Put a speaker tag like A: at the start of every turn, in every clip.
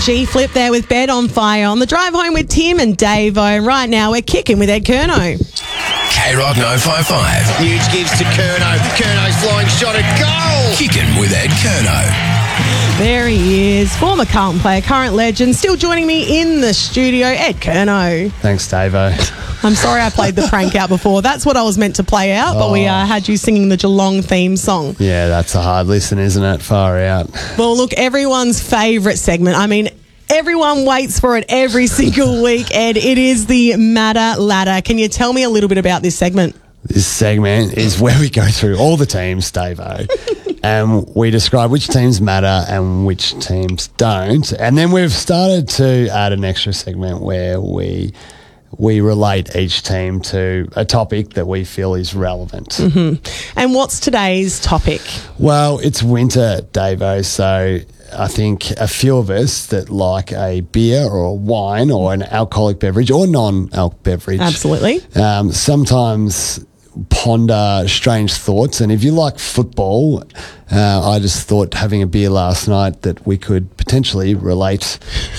A: G-Flip there with Bed on Fire on the drive home with Tim and Davo. Right now we're kicking with Ed Curnow.
B: K-Rock 955.
C: Hughes gives to Curnow. Curnow's flying shot at goal.
B: Kicking with Ed Curnow.
A: There he is, former Carlton player, current legend, still joining me in the studio, Ed Curnow.
D: Thanks, Davo.
A: I'm sorry I played the prank out before. That's what I was meant to play out, but we had you singing the Geelong theme song.
D: Yeah, that's a hard listen, isn't it? Far out.
A: Well, look, everyone's favourite segment. I mean, everyone waits for it every single week, Ed. It is the Matter Ladder. Can you tell me a little bit about this segment?
D: This segment is where we go through all the teams, Davo, and we describe which teams matter and which teams don't. And then we've started to add an extra segment where we relate each team to a topic that we feel is relevant.
A: Mm-hmm. And what's today's topic?
D: Well, it's winter, Davo, so I think a few of us that like a beer or a wine or an alcoholic beverage or non-alc beverage.
A: Absolutely.
D: Sometimes ponder strange thoughts, and if you like football, I just thought having a beer last night that we could potentially relate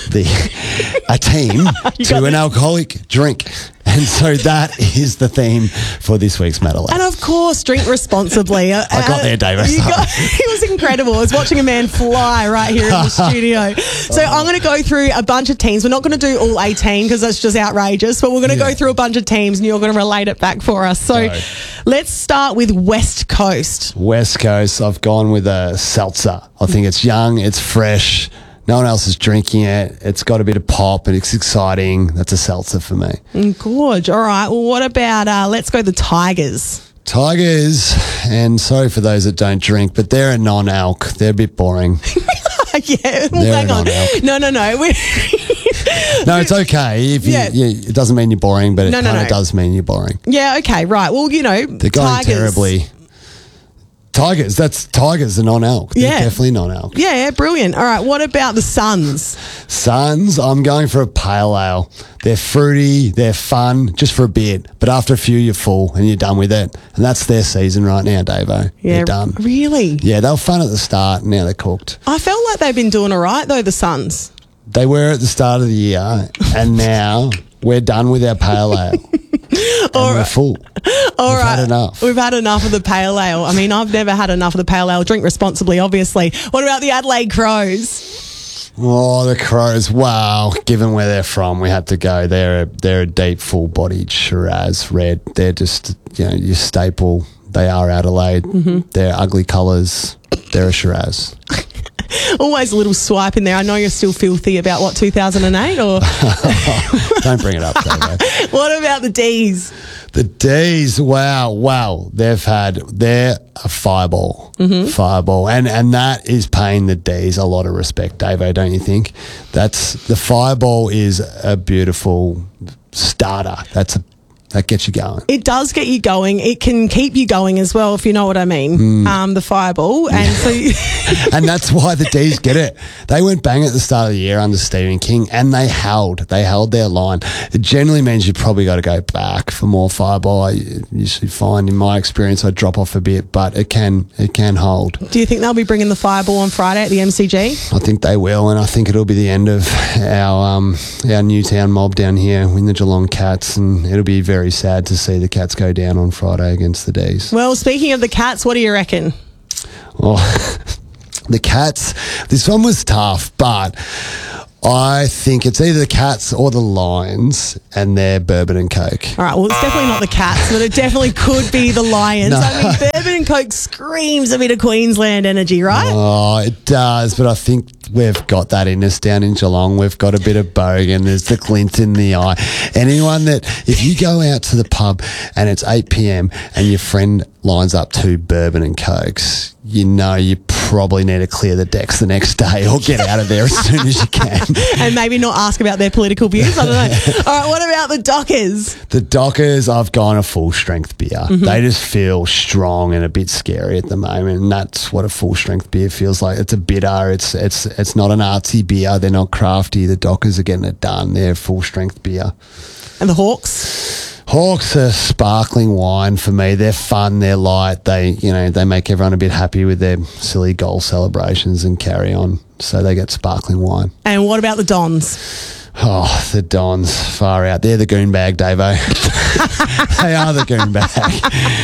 D: a team to an alcoholic drink. And so that is the theme for this week's Matter Ladder.
A: And of course, drink responsibly.
D: I got there, David.
A: It was incredible. I was watching a man fly right here in the studio. So I'm going to go through a bunch of teams. We're not going to do all 18 because that's just outrageous, but we're going to go through a bunch of teams and you're going to relate it back for us. So let's start with West Coast.
D: West Coast, I've gone with a seltzer. I think it's young, it's fresh. No one else is drinking it. It's got a bit of pop and it's exciting. That's a seltzer for me.
A: Gorge. All right. Well, what about, let's go the Tigers.
D: Tigers, and sorry for those that don't drink, but they're a non-alc. They're a bit boring.
A: Yeah. Well, hang on. No.
D: No, it's okay. It doesn't mean you're boring, but it kind of does mean you're boring.
A: Yeah, okay, right. Well, they're going Tigers.
D: Terribly. Tigers, that's Tigers are non-alc. They're definitely non-alc.
A: Yeah, brilliant. All right, what about the Suns?
D: Suns, I'm going for a pale ale. They're fruity, they're fun, just for a bit. But after a few, you're full and you're done with it. And that's their season right now, Davo.
A: Yeah,
D: they're done.
A: Really?
D: Yeah, they were fun at the start and now they're cooked.
A: I felt like they've been doing all right, though, the Suns.
D: They were at the start of the year and now we're done with our pale ale. We're full. We've had enough.
A: We've had enough of the pale ale. I mean, I've never had enough of the pale ale. Drink responsibly, obviously. What about the Adelaide Crows?
D: Oh, the Crows. Wow. Given where they're from, we had to go. They're a deep, full-bodied Shiraz red. They're just, your staple. They are Adelaide. Mm-hmm. They're ugly colours. They're a Shiraz.
A: Always a little swipe in there. I know you're still filthy about, 2008? Or
D: Don't bring it up, David.
A: What about the D's?
D: The D's, wow. They're a fireball. Mm-hmm. Fireball. And that is paying the D's a lot of respect, Davo, don't you think? The fireball is a beautiful starter. That gets you going.
A: It does get you going. It can keep you going as well, if you know what I mean. The fireball. And so
D: and that's why the D's get it. They went bang at the start of the year under Stephen King and they held their line. It generally means you probably got to go back for more fireball. I usually find in my experience I drop off a bit, but it can hold.
A: Do you think they'll be bringing the fireball on Friday at the MCG?
D: I think they will, and I think it'll be the end of our Newtown mob down here in the Geelong Cats, and it'll be very sad to see the Cats go down on Friday against the D's.
A: Well, speaking of the Cats, what do you reckon?
D: Well, the Cats, this one was tough, but I think it's either the Cats or the Lions and their Bourbon and Coke.
A: All right, well, it's definitely not the Cats, but it definitely could be the Lions. No. I mean, Bourbon and Coke screams a bit of Queensland energy, right?
D: Oh, it does, but I think we've got that in us down in Geelong. We've got a bit of bogan. There's the glint in the eye. Anyone that, if you go out to the pub and it's 8 p.m. and your friend lines up 2 Bourbon and Cokes, you probably need to clear the decks the next day or get out of there as soon as you can.
A: And maybe not ask about their political views. I don't know. All right, what about the Dockers?
D: The Dockers, I've gone a full strength beer. Mm-hmm. They just feel strong and a bit scary at the moment, and that's what a full strength beer feels like. It's a bitter. It's not an artsy beer. They're not crafty. The Dockers are getting it done. They're full strength beer.
A: And the Hawks?
D: Hawks are sparkling wine for me. They're fun, they're light. They make everyone a bit happy with their silly goal celebrations and carry on. So they get sparkling wine.
A: And what about the Dons?
D: Oh, the Dons, far out. They're the goon bag, Davo. They are the goon bag.